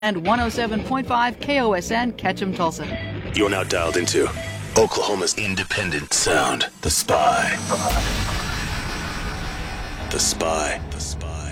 and 107.5 KOSN Ketchum, Tulsa. You're now dialed into Oklahoma's independent sound, The Spy. The Spy. The Spy.